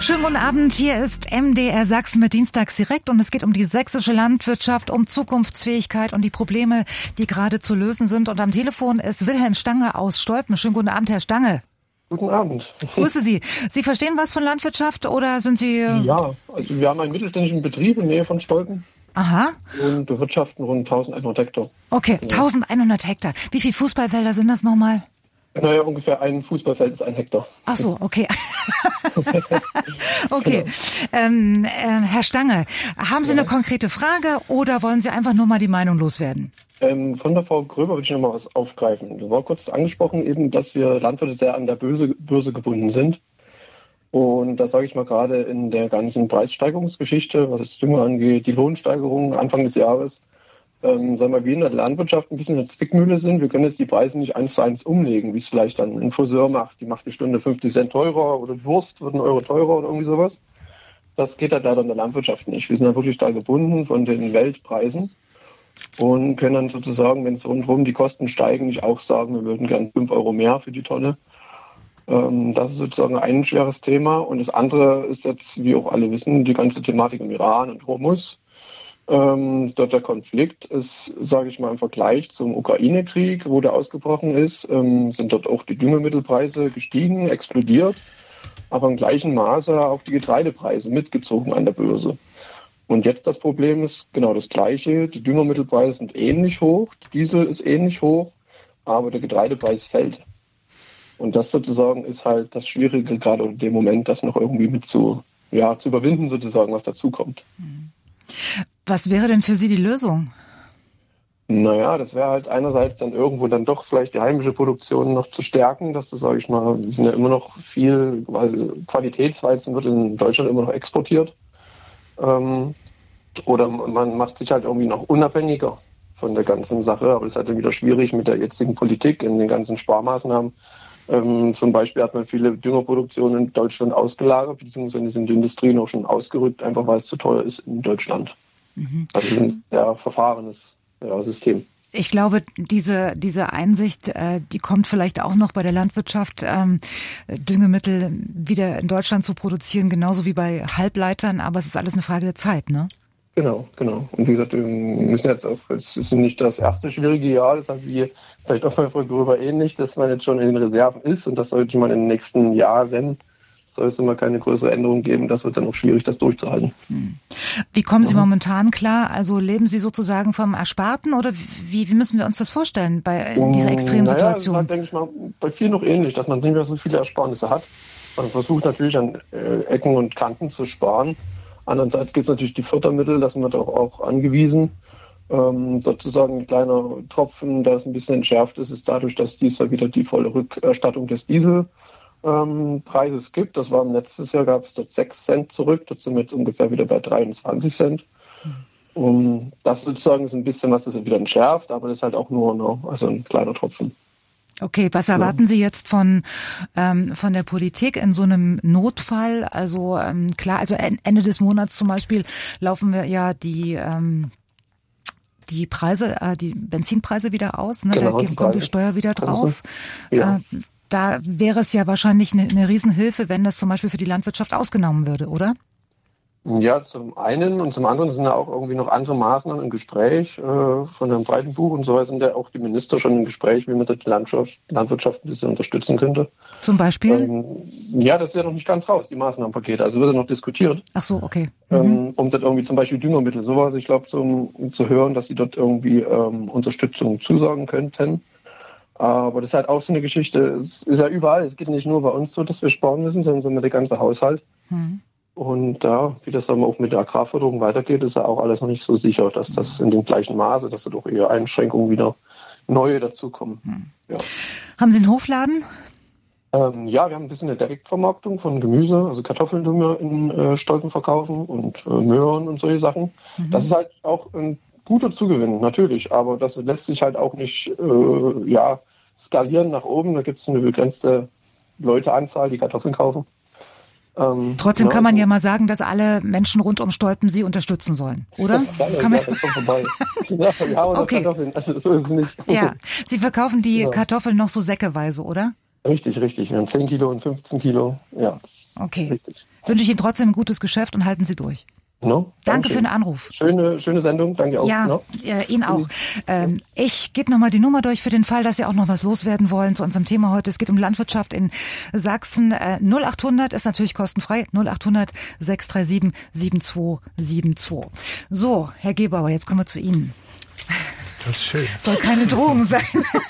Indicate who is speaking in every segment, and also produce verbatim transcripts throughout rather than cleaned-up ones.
Speaker 1: Schönen guten Abend, hier ist M D R Sachsen mit Dienstags direkt und es geht um die sächsische Landwirtschaft, um Zukunftsfähigkeit und die Probleme, die gerade zu lösen sind. Und am Telefon ist Wilhelm Stange aus Stolpen. Schönen guten Abend, Herr Stange.
Speaker 2: Guten Abend.
Speaker 1: Grüße Sie. Sie verstehen was von Landwirtschaft oder sind Sie...
Speaker 2: Ja, also wir haben einen mittelständischen Betrieb in der Nähe von Stolpen.
Speaker 1: Aha.
Speaker 2: Und bewirtschaften rund eintausendeinhundert Hektar.
Speaker 1: Okay,
Speaker 2: Ja.
Speaker 1: eintausendeinhundert Hektar. Wie viele Fußballfelder sind das nochmal?
Speaker 2: Naja, ungefähr ein Fußballfeld ist ein Hektar.
Speaker 1: Ach so, okay. Okay. Genau. Ähm, äh, Herr Stange, haben Sie ja. eine konkrete Frage oder wollen Sie einfach nur mal die Meinung loswerden?
Speaker 2: Ähm, von der Frau Gröber würde ich noch mal was aufgreifen. Es war kurz angesprochen eben, dass wir Landwirte sehr an der Börse, Börse gebunden sind. Und da sage ich mal gerade in der ganzen Preissteigerungsgeschichte, was das Dünger angeht, die Lohnsteigerungen Anfang des Jahres, ähm, sagen wir, wir in der Landwirtschaft ein bisschen in der Zwickmühle sind. Wir können jetzt die Preise nicht eins zu eins umlegen, wie es vielleicht dann ein Friseur macht. Die macht die Stunde fünfzig Cent teurer oder die Wurst wird ein Euro teurer oder irgendwie sowas. Das geht halt leider in der Landwirtschaft nicht. Wir sind ja wirklich da gebunden von den Weltpreisen und können dann sozusagen, wenn es rundherum die Kosten steigen, nicht auch sagen, wir würden gern fünf Euro mehr für die Tonne. Ähm, das ist sozusagen ein schweres Thema. Und das andere ist jetzt, wie auch alle wissen, die ganze Thematik im Iran und Hormuz. Ähm, dort der Konflikt ist, sage ich mal, im Vergleich zum Ukraine-Krieg, wo der ausgebrochen ist, ähm, sind dort auch die Düngemittelpreise gestiegen, explodiert, aber im gleichen Maße auch die Getreidepreise mitgezogen an der Börse. Und jetzt das Problem ist genau das Gleiche. Die Düngemittelpreise sind ähnlich hoch, die Diesel ist ähnlich hoch, aber der Getreidepreis fällt. Und das sozusagen ist halt das Schwierige, gerade in dem Moment, das noch irgendwie mit zu, ja, zu überwinden, sozusagen, was dazukommt.
Speaker 1: Was wäre denn für Sie die Lösung?
Speaker 2: Naja, das wäre halt einerseits dann irgendwo dann doch vielleicht die heimische Produktion noch zu stärken, dass das, sage ich mal, wir sind ja immer noch viel, weil Qualitätsweizen wird in Deutschland immer noch exportiert. Ähm, oder man macht sich halt irgendwie noch unabhängiger von der ganzen Sache, aber das ist halt dann wieder schwierig mit der jetzigen Politik in den ganzen Sparmaßnahmen. Ähm, zum Beispiel hat man viele Düngerproduktionen in Deutschland ausgelagert, beziehungsweise sind die Industrien auch schon ausgerückt, einfach weil es zu teuer ist in Deutschland. Mhm. Also es ist ein sehr verfahrenes ja, System.
Speaker 1: Ich glaube, diese diese Einsicht, äh, die kommt vielleicht auch noch bei der Landwirtschaft, ähm, Düngemittel wieder in Deutschland zu produzieren, genauso wie bei Halbleitern, aber es ist alles eine Frage der Zeit, ne?
Speaker 2: Genau, genau. Und wie gesagt, wir müssen jetzt auch, es ist nicht das erste schwierige Jahr, das haben wir vielleicht auch bei Frau Gröber ähnlich, dass man jetzt schon in den Reserven ist und das sollte man in den nächsten Jahren, soll es immer keine größere Änderung geben, das wird dann auch schwierig, das durchzuhalten.
Speaker 1: Wie kommen Sie momentan klar? Also leben Sie sozusagen vom Ersparten oder wie, wie müssen wir uns das vorstellen bei dieser extremen Situation? Naja, das ist
Speaker 2: halt, denke ich mal, bei vielen noch ähnlich, dass man nicht mehr so viele Ersparnisse hat. Man versucht natürlich an äh, Ecken und Kanten zu sparen. Andererseits gibt es natürlich die Fördermittel, das sind wir doch auch angewiesen. Ähm, sozusagen ein kleiner Tropfen, der es ein bisschen entschärft ist, ist dadurch, dass dies ja wieder die volle Rückerstattung des Dieselpreises ähm, gibt. Das war im letzten Jahr, gab es dort sechs Cent zurück, dort sind wir jetzt ungefähr wieder bei dreiundzwanzig Cent. Mhm. Um, das sozusagen ist ein bisschen, was das wieder entschärft, aber das ist halt auch nur ne, also ein kleiner Tropfen.
Speaker 1: Okay, was erwarten Sie jetzt von ähm, von der Politik in so einem Notfall? Also ähm, klar, also Ende des Monats zum Beispiel laufen wir ja die ähm, die Preise, äh, die Benzinpreise wieder aus. Ne?
Speaker 2: Genau,
Speaker 1: da die kommt die Steuer wieder drauf.
Speaker 2: Ja.
Speaker 1: Äh, da wäre es ja wahrscheinlich eine, eine Riesenhilfe, wenn das zum Beispiel für die Landwirtschaft ausgenommen würde, oder?
Speaker 2: Ja, zum einen und zum anderen sind ja auch irgendwie noch andere Maßnahmen im Gespräch. Äh, von Herrn Breitenbuch und so weiter sind ja auch die Minister schon im Gespräch, wie man die Landwirtschaft, Landwirtschaft ein bisschen unterstützen könnte.
Speaker 1: Zum Beispiel?
Speaker 2: Ähm, ja, das ist ja noch nicht ganz raus, die Maßnahmenpakete. Also wird ja noch diskutiert.
Speaker 1: Ach so, okay. Mhm.
Speaker 2: Ähm, um dort irgendwie zum Beispiel Düngermittel, sowas, ich glaube, um zu hören, dass sie dort irgendwie ähm, Unterstützung zusagen könnten. Aber das ist halt auch so eine Geschichte, es ist ja überall, es geht nicht nur bei uns so, dass wir sparen müssen, sondern der ganze Haushalt. Mhm. Und ja, wie das dann auch mit der Agrarförderung weitergeht, ist ja auch alles noch nicht so sicher, dass das in dem gleichen Maße, dass da doch eher Einschränkungen wieder neue dazukommen. Hm. Ja.
Speaker 1: Haben Sie einen Hofladen?
Speaker 2: Ähm, ja, wir haben ein bisschen eine Direktvermarktung von Gemüse, also Kartoffeln tun wir in äh, Stolpen verkaufen und äh, Möhren und solche Sachen. Mhm. Das ist halt auch ein guter Zugewinn, natürlich, aber das lässt sich halt auch nicht äh, ja, skalieren nach oben. Da gibt es eine begrenzte Leuteanzahl, die Kartoffeln kaufen.
Speaker 1: Ähm, Trotzdem ja, kann man also, ja mal sagen, dass alle Menschen rund um Stolpen Sie unterstützen sollen, oder?
Speaker 2: Ja,
Speaker 1: das kann man
Speaker 2: ja, das kommt vorbei. ja, ja, oder
Speaker 1: okay.
Speaker 2: Kartoffeln, also so ist es nicht.
Speaker 1: Ja, Sie verkaufen die
Speaker 2: ja.
Speaker 1: Kartoffeln noch so säckeweise, oder?
Speaker 2: Richtig, richtig. Wir haben zehn Kilo und fünfzehn Kilo, ja.
Speaker 1: Okay.
Speaker 2: Richtig.
Speaker 1: Wünsche ich Ihnen trotzdem ein gutes Geschäft und halten Sie durch.
Speaker 2: No,
Speaker 1: danke für den Anruf.
Speaker 2: Schöne, schöne Sendung, danke auch.
Speaker 1: Ja,
Speaker 2: no.
Speaker 1: äh, Ihnen auch. Ähm, ich gebe nochmal die Nummer durch für den Fall, dass Sie auch noch was loswerden wollen zu unserem Thema heute. Es geht um Landwirtschaft in Sachsen. Äh, null achthundert ist natürlich kostenfrei. null achthundert sechs drei sieben sieben zwei sieben zwei. So, Herr Gebauer, jetzt kommen wir zu Ihnen.
Speaker 3: Das ist schön.
Speaker 1: Soll keine Drohung sein.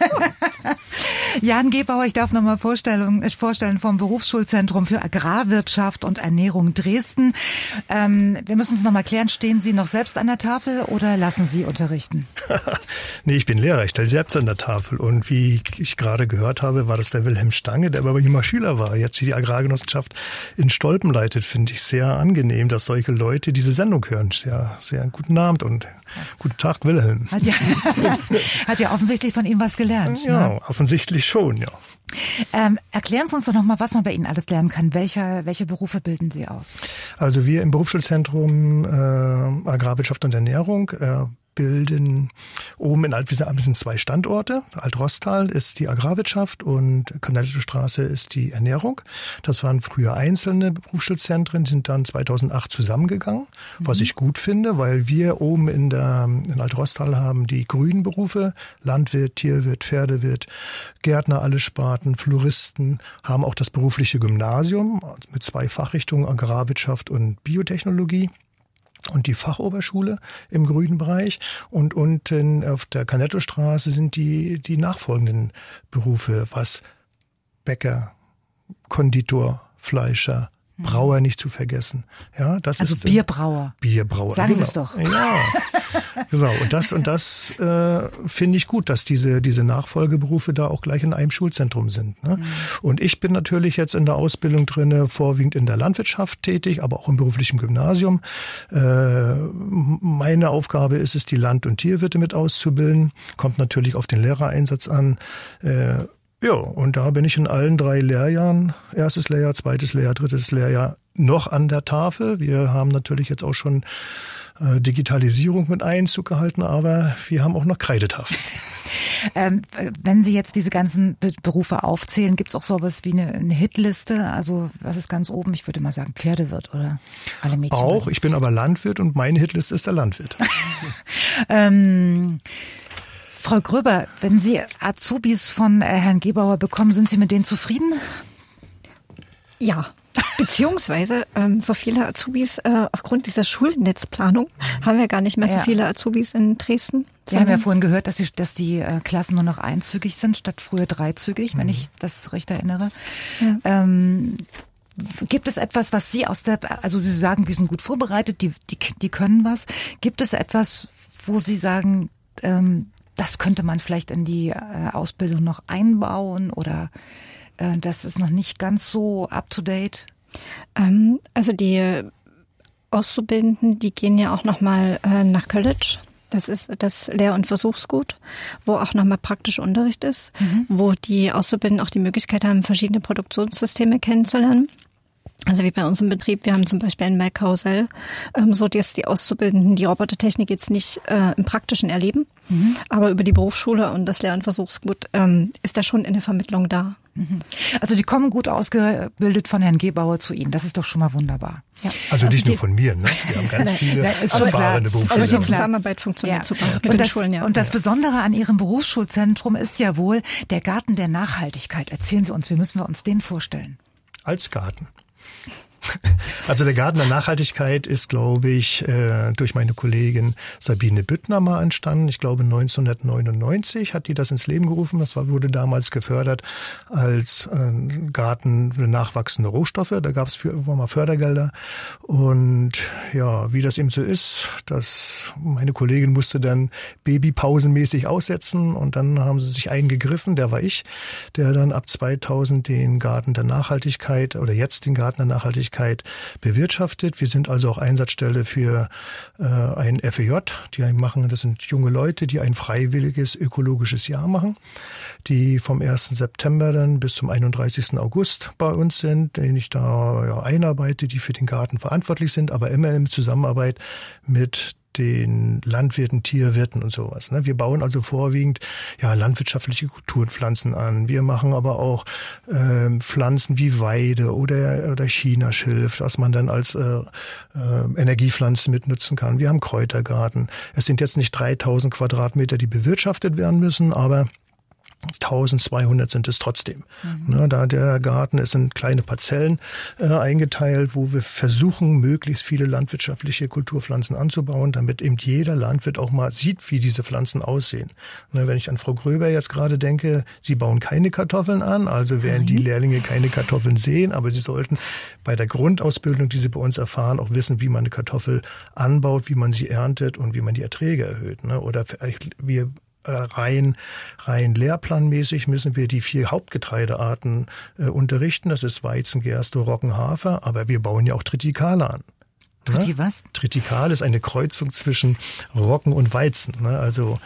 Speaker 1: Jan Gebauer, ich darf nochmal vorstellen, vorstellen vom Berufsschulzentrum für Agrarwirtschaft und Ernährung Dresden. Ähm, wir müssen es nochmal klären, stehen Sie noch selbst an der Tafel oder lassen Sie unterrichten?
Speaker 3: Nee, ich bin Lehrer, ich stehe selbst an der Tafel. Und wie ich gerade gehört habe, war das der Wilhelm Stange, der aber immer Schüler war, jetzt die Agrargenossenschaft in Stolpen leitet. Finde ich sehr angenehm, dass solche Leute diese Sendung hören. Sehr, sehr guten Abend und guten Tag, Wilhelm.
Speaker 1: Hat ja, hat ja offensichtlich von ihm was gelernt.
Speaker 3: Ja,
Speaker 1: ne?
Speaker 3: Offensichtlich schon, ja.
Speaker 1: Ähm, erklären Sie uns doch nochmal, was man bei Ihnen alles lernen kann. Welche, welche Berufe bilden Sie aus?
Speaker 3: Also wir im Berufsschulzentrum äh, Agrarwirtschaft und Ernährung äh, bilden oben in Altwiese-Amt sind zwei Standorte. Alt-Rostal ist die Agrarwirtschaft und Kanalette Straße ist die Ernährung. Das waren früher einzelne Berufsschulzentren, sind dann zweitausendacht zusammengegangen, mhm. was ich gut finde, weil wir oben in der in Alt-Rostal haben die grünen Berufe, Landwirt, Tierwirt, Pferdewirt, Gärtner, alle Sparten, Floristen, haben auch das berufliche Gymnasium mit zwei Fachrichtungen, Agrarwirtschaft und Biotechnologie. Und die Fachoberschule im grünen Bereich. Und unten auf der Canetto-Straße sind die, die nachfolgenden Berufe, was Bäcker, Konditor, Fleischer, Brauer nicht zu vergessen. Ja, das
Speaker 1: also
Speaker 3: ist
Speaker 1: Bierbrauer.
Speaker 3: Bierbrauer.
Speaker 1: Sagen
Speaker 3: genau.
Speaker 1: Sie es doch.
Speaker 3: Ja, genau. Und das und das äh, finde ich gut, dass diese diese Nachfolgeberufe da auch gleich in einem Schulzentrum sind. Ne? Mhm. Und ich bin natürlich jetzt in der Ausbildung drinne, vorwiegend in der Landwirtschaft tätig, aber auch im beruflichen Gymnasium. Äh, meine Aufgabe ist es, die Land- und Tierwirte mit auszubilden. Kommt natürlich auf den Lehrereinsatz an. Äh, Ja, und da bin ich in allen drei Lehrjahren, erstes Lehrjahr, zweites Lehrjahr, drittes Lehrjahr, noch an der Tafel. Wir haben natürlich jetzt auch schon äh, Digitalisierung mit Einzug gehalten, aber wir haben auch noch Kreidetafeln.
Speaker 1: ähm, wenn Sie jetzt diese ganzen Be- Berufe aufzählen, gibt es auch sowas wie eine, eine Hitliste? Also was ist ganz oben? Ich würde mal sagen Pferdewirt oder alle Mädchen.
Speaker 3: Auch, ich bin aber Landwirt und meine Hitliste ist der Landwirt.
Speaker 1: ähm... Frau Gröber, wenn Sie Azubis von Herrn Gebauer bekommen, sind Sie mit denen zufrieden?
Speaker 4: Ja, beziehungsweise ähm, so viele Azubis, äh, aufgrund dieser Schulnetzplanung haben wir gar nicht mehr so
Speaker 1: ja.
Speaker 4: viele Azubis in Dresden.
Speaker 1: Sie haben ja vorhin gehört, dass die, dass die äh, Klassen nur noch einzügig sind, statt früher dreizügig, mhm. wenn ich das recht erinnere. Ja. Ähm, gibt es etwas, was Sie aus der, also Sie sagen, wir sind gut vorbereitet, die, die, die können was. Gibt es etwas, wo Sie sagen, ähm, das könnte man vielleicht in die äh, Ausbildung noch einbauen oder äh, das ist noch nicht ganz so up to date?
Speaker 4: Ähm, also die Auszubildenden, die gehen ja auch nochmal äh, nach College. Das ist das Lehr- und Versuchsgut, wo auch nochmal praktischer Unterricht ist, mhm. wo die Auszubildenden auch die Möglichkeit haben, verschiedene Produktionssysteme kennenzulernen. Also wie bei uns im Betrieb, wir haben zum Beispiel ein Melkkarussell, ähm, so dass die Auszubildenden die Robotertechnik jetzt nicht äh, im Praktischen erleben, mhm. aber über die Berufsschule und das Lehr- und Versuchsgut ähm, ist da schon eine Vermittlung da.
Speaker 1: Mhm. Also die kommen gut ausgebildet von Herrn Gebauer zu Ihnen, das ist doch schon mal wunderbar.
Speaker 3: Ja. Also nicht also nur von mir, ne? Wir haben ganz viele
Speaker 1: Nein,
Speaker 3: erfahrene Berufsschüler.
Speaker 4: Aber die Zusammenarbeit funktioniert
Speaker 1: ja.
Speaker 4: super mit
Speaker 1: und
Speaker 4: den
Speaker 1: das,
Speaker 4: Schulen, ja.
Speaker 1: Und das
Speaker 4: ja.
Speaker 1: Besondere an Ihrem Berufsschulzentrum ist ja wohl der Garten der Nachhaltigkeit. Erzählen Sie uns, wie müssen wir uns den vorstellen?
Speaker 3: Als Garten. Also der Garten der Nachhaltigkeit ist, glaube ich, durch meine Kollegin Sabine Büttner mal entstanden. Ich glaube neunzehnhundertneunundneunzig hat die das ins Leben gerufen. Das wurde damals gefördert als Garten für nachwachsende Rohstoffe. Da gab es für irgendwann mal Fördergelder. Und ja, wie das eben so ist, dass meine Kollegin musste dann babypausenmäßig aussetzen und dann haben sie sich einen gegriffen, der war ich, der dann ab zweitausend den Garten der Nachhaltigkeit oder jetzt den Garten der Nachhaltigkeit bewirtschaftet. Wir sind also auch Einsatzstelle für äh, ein F E J, die machen, das sind junge Leute, die ein freiwilliges ökologisches Jahr machen, die vom ersten September dann bis zum einunddreißigsten August bei uns sind, den ich da ja, einarbeite, die für den Garten verantwortlich sind, aber immer in Zusammenarbeit mit den Landwirten, Tierwirten und sowas. Wir bauen also vorwiegend ja landwirtschaftliche Kulturpflanzen an. Wir machen aber auch äh, Pflanzen wie Weide oder oder Chinaschilf, was man dann als äh, äh, Energiepflanzen mitnutzen kann. Wir haben Kräutergarten. Es sind jetzt nicht dreitausend Quadratmeter, die bewirtschaftet werden müssen, aber eintausendzweihundert sind es trotzdem. Mhm. Ne, da der Garten ist in kleine Parzellen äh, eingeteilt, wo wir versuchen, möglichst viele landwirtschaftliche Kulturpflanzen anzubauen, damit eben jeder Landwirt auch mal sieht, wie diese Pflanzen aussehen. Ne, wenn ich an Frau Gröber jetzt gerade denke, sie bauen keine Kartoffeln an, also werden mhm. die Lehrlinge keine Kartoffeln sehen, aber sie sollten bei der Grundausbildung, die sie bei uns erfahren, auch wissen, wie man eine Kartoffel anbaut, wie man sie erntet und wie man die Erträge erhöht. Ne? Oder vielleicht wir Rein, rein lehrplanmäßig müssen wir die vier Hauptgetreidearten äh, unterrichten. Das ist Weizen, Gerste, Roggen, Hafer. Aber wir bauen ja auch Tritikale an.
Speaker 1: Triti ne? was?
Speaker 3: Tritikal ist eine Kreuzung zwischen Roggen und Weizen. Ne? Also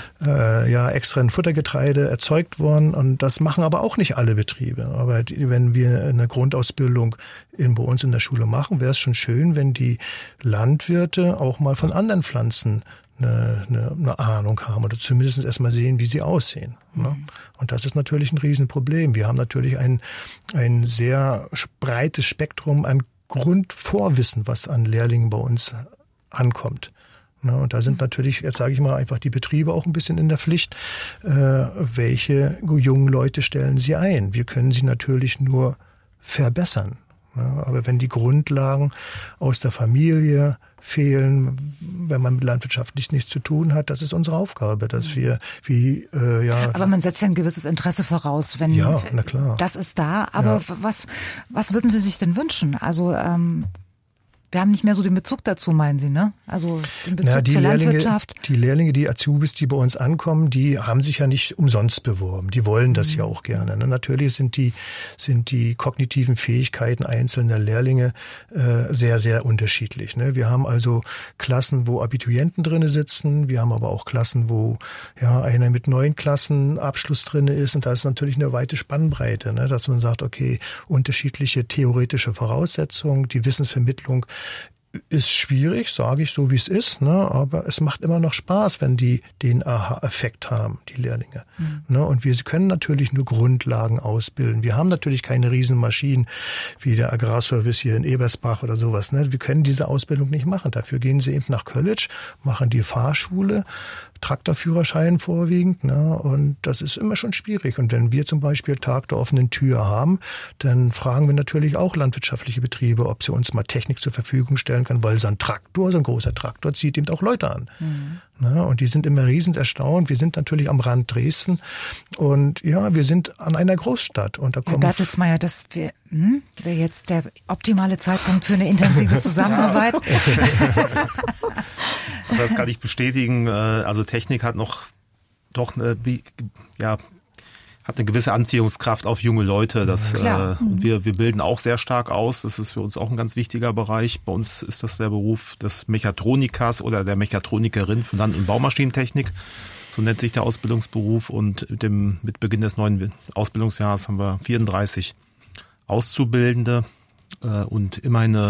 Speaker 3: äh, ja extra ein Futtergetreide erzeugt worden. Und das machen aber auch nicht alle Betriebe. Aber die, wenn wir eine Grundausbildung in, bei uns in der Schule machen, wäre es schon schön, wenn die Landwirte auch mal von anderen Pflanzen Eine, eine, eine Ahnung haben oder zumindest erstmal sehen, wie sie aussehen. Ne? Und das ist natürlich ein Riesenproblem. Wir haben natürlich ein, ein sehr breites Spektrum an Grundvorwissen, was an Lehrlingen bei uns ankommt. Ne? Und da sind natürlich, jetzt sage ich mal, einfach die Betriebe auch ein bisschen in der Pflicht. Äh, welche jungen Leute stellen sie ein? Wir können sie natürlich nur verbessern. Ja, aber wenn die Grundlagen aus der Familie fehlen, wenn man mit landwirtschaftlich nichts zu tun hat, das ist unsere Aufgabe, dass wir wie äh, ja.
Speaker 1: Aber man setzt ja ein gewisses Interesse voraus, wenn
Speaker 3: ja, na klar.
Speaker 1: das ist da. Aber ja. was was würden Sie sich denn wünschen? Also ähm, wir haben nicht mehr so den Bezug dazu, meinen Sie, ne? Also den Bezug
Speaker 3: Na, die
Speaker 1: zur
Speaker 3: Lehrlinge,
Speaker 1: Landwirtschaft.
Speaker 3: Die Lehrlinge, die Azubis, die bei uns ankommen, die haben sich ja nicht umsonst beworben. Die wollen das mhm. ja auch gerne. Ne? Natürlich sind die sind die kognitiven Fähigkeiten einzelner Lehrlinge äh, sehr, sehr unterschiedlich. Ne? Wir haben also Klassen, wo Abiturienten drinne sitzen. Wir haben aber auch Klassen, wo ja einer mit neun Klassen Abschluss drinne ist. Und da ist natürlich eine weite Spannbreite, ne? Dass man sagt, okay, unterschiedliche theoretische Voraussetzungen, die Wissensvermittlung ist schwierig, sage ich so, wie es ist, ne? Aber es macht immer noch Spaß, wenn die den Aha-Effekt haben, die Lehrlinge. Mhm. Ne? Und wir können natürlich nur Grundlagen ausbilden. Wir haben natürlich keine Riesenmaschinen wie der Agrarservice hier in Ebersbach oder sowas. Ne? Wir können diese Ausbildung nicht machen. Dafür gehen sie eben nach College, machen die Fahrschule, Traktorführerschein vorwiegend, ne? Und das ist immer schon schwierig. Und wenn wir zum Beispiel Tag der offenen Tür haben, dann fragen wir natürlich auch landwirtschaftliche Betriebe, ob sie uns mal Technik zur Verfügung stellen können, weil so ein Traktor, so ein großer Traktor zieht eben auch Leute an. Mhm. Ne? Und die sind immer riesend erstaunt. Wir sind natürlich am Rand Dresden und ja, wir sind an einer Großstadt. Und da kommen
Speaker 1: Herr Bertelsmeier, das wäre hm, wär jetzt der optimale Zeitpunkt für eine intensive Zusammenarbeit.
Speaker 5: Das kann ich bestätigen. Also Technik hat noch doch eine, ja, hat eine gewisse Anziehungskraft auf junge Leute. Das,
Speaker 1: ja,
Speaker 5: äh, und wir, wir bilden auch sehr stark aus. Das ist für uns auch ein ganz wichtiger Bereich. Bei uns ist das der Beruf des Mechatronikers oder der Mechatronikerin für Land- und Baumaschinentechnik. So nennt sich der Ausbildungsberuf. Und mit, dem, mit Beginn des neuen Ausbildungsjahres haben wir vierunddreißig Auszubildende äh, und immerhin eine